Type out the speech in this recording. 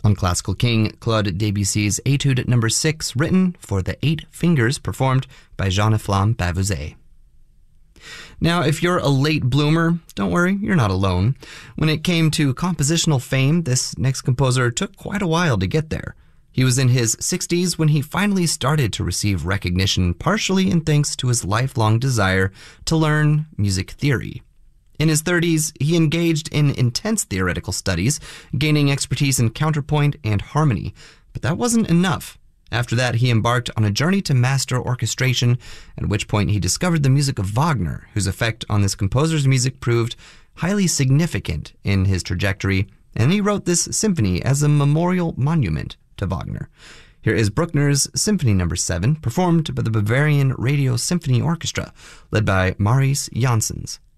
On classical king Claude Debussy's Etude No. 6, written for the 8 fingers, performed by Jean-Efflam Bavouzet. Now, if you're a late bloomer, don't worry, you're not alone. When it came to compositional fame, this next composer took quite a while to get there. He was in his 60s when he finally started to receive recognition, partially in thanks to his lifelong desire to learn music theory. In his 30s, he engaged in intense theoretical studies, gaining expertise in counterpoint and harmony. But that wasn't enough. After that, he embarked on a journey to master orchestration, at which point he discovered the music of Wagner, whose effect on this composer's music proved highly significant in his trajectory, and he wrote this symphony as a memorial monument to Wagner. Here is Bruckner's Symphony No. 7, performed by the Bavarian Radio Symphony Orchestra, led by Marius Janssens.